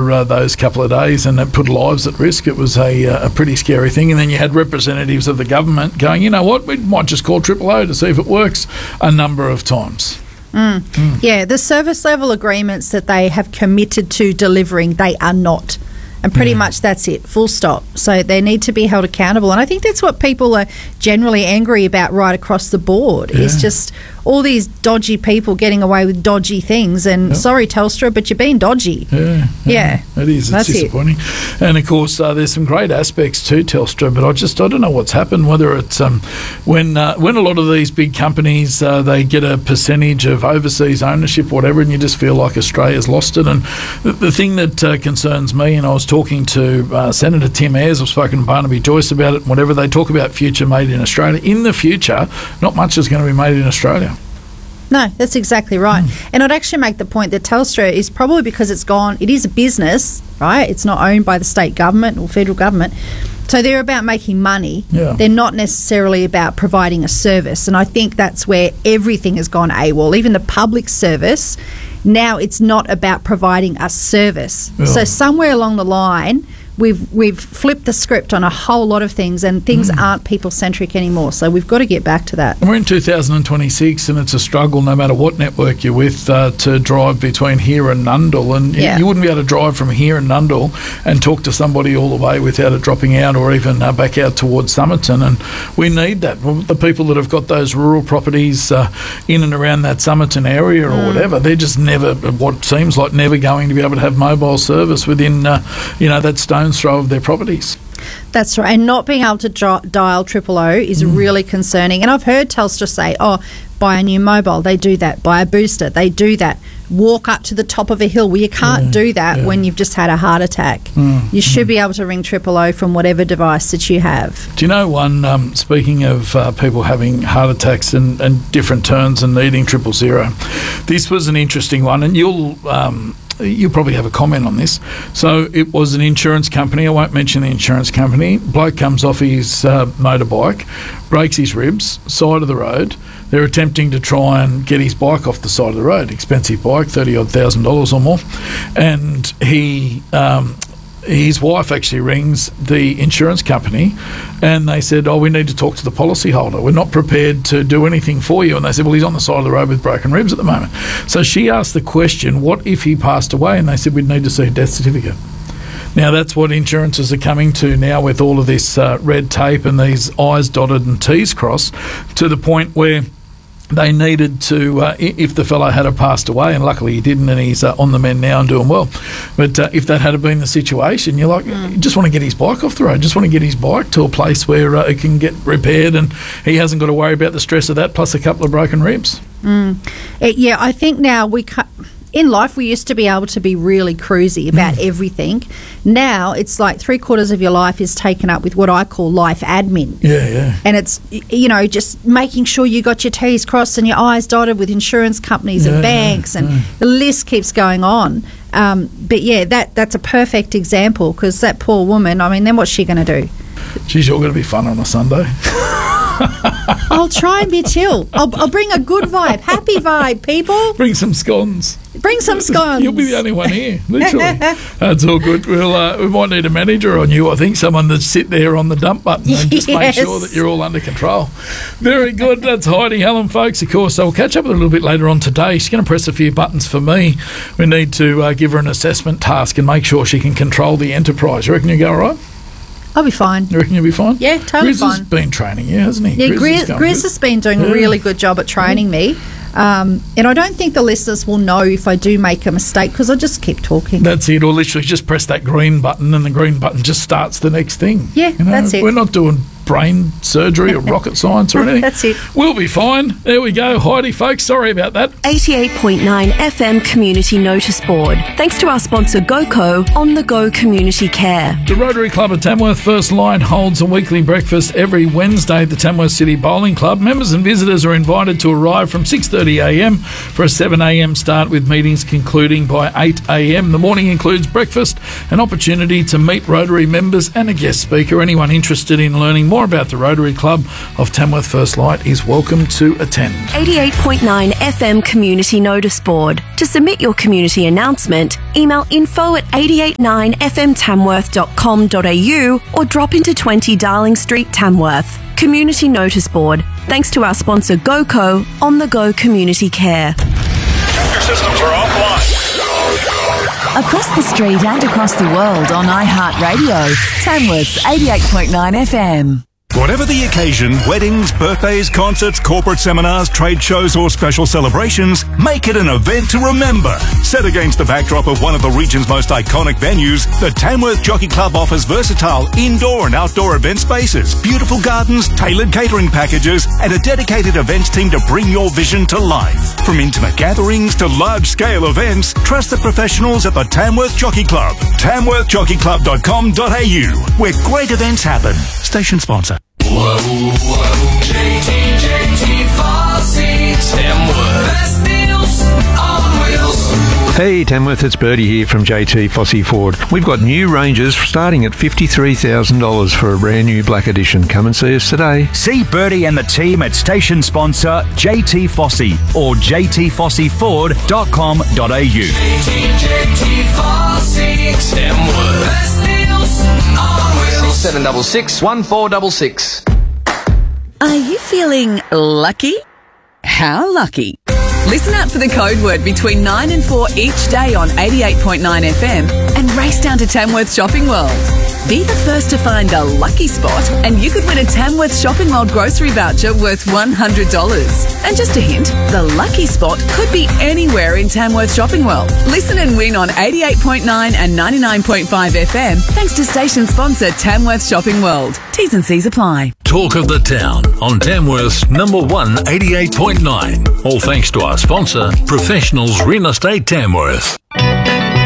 for those couple of days, and it put lives at risk. It was a pretty scary thing. And then you had representatives of the government going, you know what, we might just call Triple O to see if it works, a number of times. Yeah, the service level agreements that they have committed to delivering, they are not. And pretty much that's it, full stop. So they need to be held accountable. And I think that's what people are generally angry about right across the board, is just all these dodgy people getting away with dodgy things. And sorry, Telstra, but you're being dodgy. Yeah. It is. It's disappointing. And, of course, there's some great aspects to Telstra, but I don't know what's happened, whether it's when a lot of these big companies, they get a percentage of overseas ownership, whatever, and you just feel like Australia's lost it. And the thing that concerns me, and I was talking to Senator Tim Ayres, I've spoken to Barnaby Joyce about it, whatever they talk about future made in Australia, in the future, not much is going to be made in Australia. No, that's exactly right. And I'd actually make the point that Telstra is probably, because it is a business, right? It's not owned by the state government or federal government. So they're about making money. Yeah. They're not necessarily about providing a service. And I think that's where everything has gone AWOL. Even the public service, now it's not about providing a service. Yeah. So somewhere along the line, we've flipped the script on a whole lot of things, and things aren't people-centric anymore. So we've got to get back to that. We're in 2026, and it's a struggle no matter what network you're with to drive between here and Nundle. And you wouldn't be able to drive from here and Nundle and talk to somebody all the way without it dropping out, or even back out towards Somerton. And we need that. The people that have got those rural properties in and around that Somerton area or whatever, they're just never, what seems like never going to be able to have mobile service within, that stone's throw of their properties. That's right. And not being able to dial Triple O is really concerning. And I've heard Telstra say, buy a new mobile. They do that. Buy a booster. They do that. Walk up to the top of a hill. Well, you can't do that when you've just had a heart attack. You should be able to ring Triple O from whatever device that you have. Do you know one, speaking of people having heart attacks and different turns and needing 000, this was an interesting one, and you'll probably have a comment on this. So it was an insurance company. I won't mention the insurance company. Bloke comes off his motorbike, breaks his ribs, side of the road. They're attempting to try and get his bike off the side of the road. Expensive bike, $30,000 or more. And his wife actually rings the insurance company, and they said, we need to talk to the policyholder. We're not prepared to do anything for you. And they said, well, he's on the side of the road with broken ribs at the moment. So she asked the question, what if he passed away? And they said, we'd need to see a death certificate. Now, that's what insurances are coming to now, with all of this red tape and these I's dotted and T's crossed, to the point where they needed to, if the fellow had passed away, and luckily he didn't, and he's on the mend now and doing well. But if that had been the situation, you're like, you just want to get his bike off the road, just want to get his bike to a place where it can get repaired, and he hasn't got to worry about the stress of that, plus a couple of broken ribs. I think now in life, we used to be able to be really cruisy about everything. Now it's like 3/4 of your life is taken up with what I call life admin. And it's, just making sure you got your T's crossed and your I's dotted with insurance companies and banks, and the list keeps going on. That's a perfect example, because that poor woman, then what's she going to do? She's all going to be fun on a Sunday. I'll try and be chill. I'll bring a good vibe, happy vibe, people. Bring some scones. Bring some scones. You'll be the only one here, literally. That's all good. We might need a manager on you, I think, someone that sit there on the dump button and just make sure that you're all under control. Very good. That's Heidi Helen, folks, of course. So we'll catch up with her a little bit later on today. She's going to press a few buttons for me. We need to give her an assessment task and make sure she can control the enterprise. You reckon you go all right? I'll be fine. You reckon you'll be fine? Yeah, totally Grizz fine. has been training you, hasn't he? Yeah, Grizz has been doing a really good job at training me. And I don't think the listeners will know if I do make a mistake, because I just keep talking. That's it. Or literally just press that green button, and the green button just starts the next thing. Yeah, that's it. We're not doing brain surgery or rocket science or anything. That's it. We'll be fine. There we go. Heidi, folks, sorry about that. 88.9 FM Community Notice Board. Thanks to our sponsor GoCo, On The Go Community Care. The Rotary Club of Tamworth First Light holds a weekly breakfast every Wednesday at the Tamworth City Bowling Club. Members and visitors are invited to arrive from 6:30am for a 7am start, with meetings concluding by 8am. The morning includes breakfast, an opportunity to meet Rotary members and a guest speaker. Anyone interested in learning more more about the Rotary Club of Tamworth First Light is welcome to attend. 88.9 FM Community Notice Board. To submit your community announcement, email info@889fmtamworth.com.au or drop into 20 Darling Street, Tamworth. Community Notice Board. Thanks to our sponsor GoCo, On The Go Community Care. Your systems are offline. Across the street and across the world on iHeartRadio, Tamworth's 88.9 FM. Whatever the occasion, weddings, birthdays, concerts, corporate seminars, trade shows or special celebrations, make it an event to remember. Set against the backdrop of one of the region's most iconic venues, the Tamworth Jockey Club offers versatile indoor and outdoor event spaces, beautiful gardens, tailored catering packages and a dedicated events team to bring your vision to life. From intimate gatherings to large-scale events, trust the professionals at the Tamworth Jockey Club. TamworthJockeyClub.com.au, where great events happen. Station sponsor. Whoa, whoa, JT Fossey, Tamworth. Best deals on wheels. Hey Tamworth, it's Bertie here from JT Fossey Ford. We've got new Rangers starting at $53,000 for a brand new black edition. Come and see us today. See Bertie and the team at station sponsor JT Fossey or jtfosseyford.com.au. JT Fossey, Tamworth. Best deals on wheels. 766 1466. Are you feeling lucky? How lucky? Listen out for the code word between 9 and 4 each day on 88.9 FM and race down to Tamworth Shopping World. Be the first to find a lucky spot and you could win a Tamworth Shopping World grocery voucher worth $100. And just a hint, the lucky spot could be anywhere in Tamworth Shopping World. Listen and win on 88.9 and 99.5 FM thanks to station sponsor Tamworth Shopping World. T's and C's apply. Talk of the town on Tamworth's number 1 88.9. All thanks to our sponsor, Professionals Real Estate Tamworth.